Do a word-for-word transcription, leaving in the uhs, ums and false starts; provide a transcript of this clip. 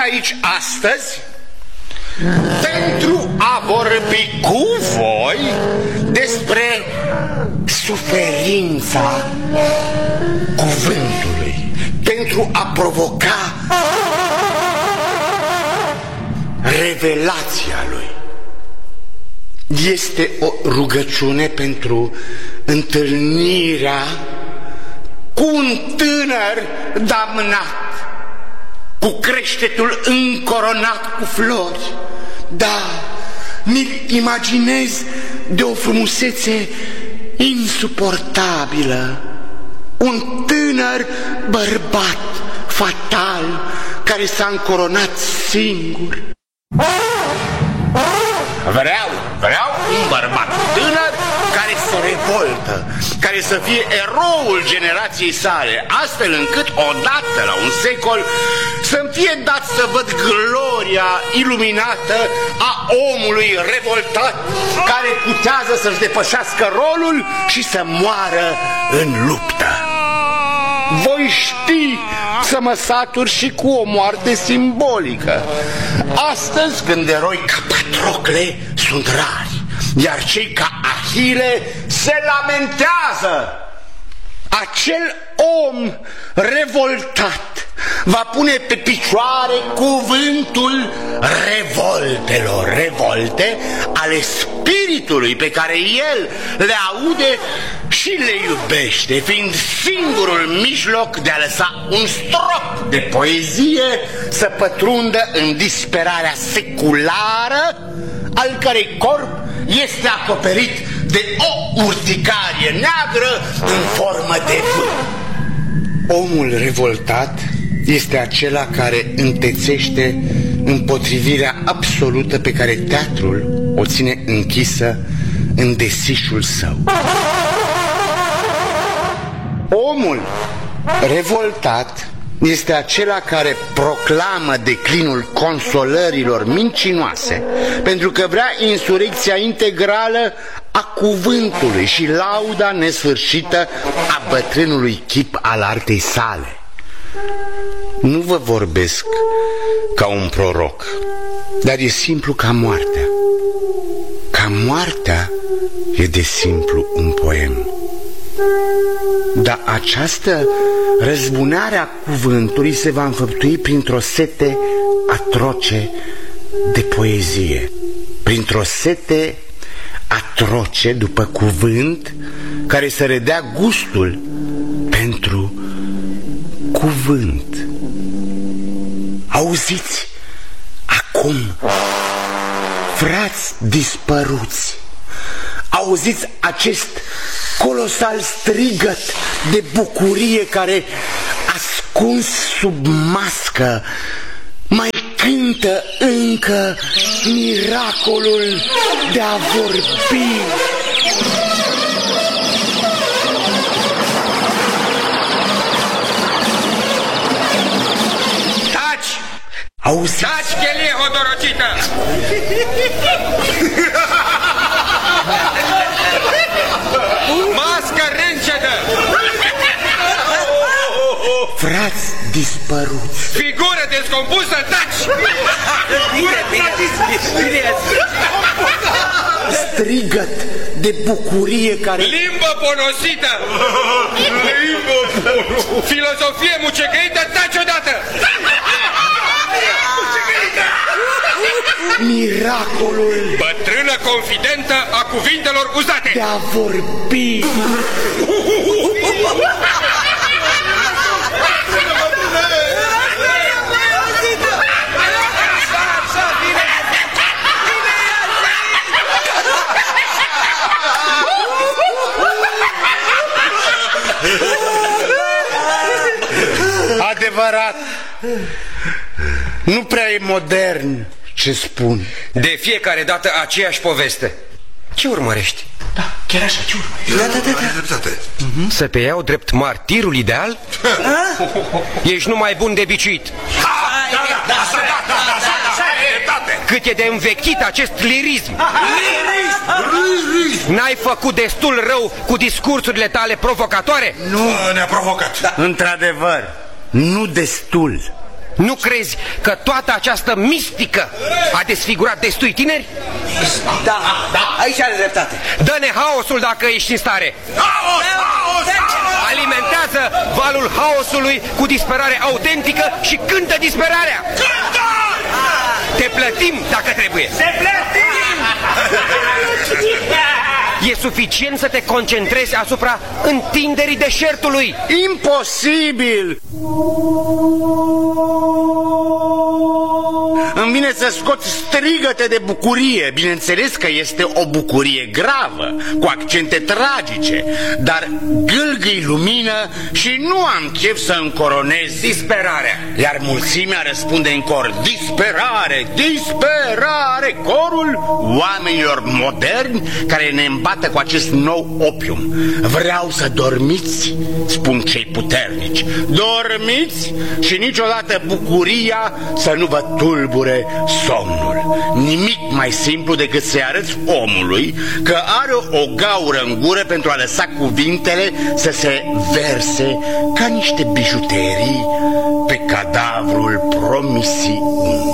aici astăzi pentru a vorbi cu voi despre suferința cuvântului, pentru a provoca revelația lui. Este o rugăciune pentru întâlnirea cu un tânăr damnat, cu creștetul încoronat cu flori. Da, mi imaginez de o frumusețe insuportabilă, un tânăr bărbat fatal care s-a încoronat singur. Vreau, vreau un bărbat tânăr care să revoltă, care să fie eroul generației sale, astfel încât odată la un secol să-mi fie dat să văd gloria iluminată a omului revoltat care putează să-și depășească rolul și să moară în luptă. Voi ști să mă satur și cu o moarte simbolică. Astăzi, când eroi ca Patrocle sunt rari, iar cei ca Ahile se lamentează, acel om revoltat va pune pe picioare cuvântul revoltelor, revolte ale spiritului pe care el le aude și le iubește, fiind singurul mijloc de a lăsa un strop de poezie să pătrundă în disperarea seculară, al cărei corp este acoperit de o urticarie neagră în formă de vânt. Omul revoltat este acela care întețește împotrivirea absolută pe care teatrul o ține închisă în desișul său. Omul revoltat este acela care proclamă declinul consolărilor mincinoase, pentru că vrea insurecția integrală a cuvântului și lauda nesfârșită a bătrânului chip al artei sale. Nu vă vorbesc ca un proroc, dar e simplu ca moartea. Ca moartea e de simplu un poem. Dar această răzbunare a cuvântului se va înfăptui printr-o sete atroce de poezie, printr-o sete atroce după cuvânt care să redea gustul pentru cuvânt. Auziți acum, frați dispăruți, auziți acest colosal strigăt de bucurie care, ascuns sub mască, mai cântă încă miracolul de a vorbi. Taci! Auzi? Taci, chelie hodorocită! Mască râncetă! Frați dispăruți, Figură descompusă, taci! Bine, bine, bine. strigăt de bucurie care... Limbă ponosită! Limbă ponosită! Filozofie mucegăită, taci odată! Miracolul Bătrână confidentă a cuvintelor uzate! de a vorbi. Adevărat, nu prea e modern ce spun. De fiecare dată aceeași poveste. Ce urmărești? Da, chiar așa, ce urmărești? Da, da, da, da. Uh-huh. Să te iau drept martirul ideal? Ești numai bun de biciuit. Cât e de învechit acest lirism. N-ai făcut destul rău cu discursurile tale provocatoare? Nu ne-a provocat. Într-adevăr, nu destul. Nu crezi că toată această mistică a desfigurat destui tineri? Da, da, aici are dreptate. Dă-ne haosul dacă ești în stare. Haos! Haos! Alimentează valul haosului cu disperare autentică și cântă disperarea. Cântă! Te plătim dacă trebuie. Se plătim! E suficient să te concentrezi asupra întinderii deșertului. Imposibil! Îmi vine să scot strigăte de bucurie. Bineînțeles că este o bucurie gravă, cu accente tragice, dar gâlgâi lumină și nu am chef să încoronez disperarea. Iar mulțimea răspunde în cor: disperare, disperare. Corul oamenilor moderni care ne îmbată cu acest nou opium. Vreau să dormiți, spun cei puternici. Dormiți și niciodată bucuria să nu vă tulbure somnul. Nimic mai simplu decât să-i arăți omului că are o gaură în gură pentru a lăsa cuvintele să se verse ca niște bijuterii pe cadavrul promisiunii.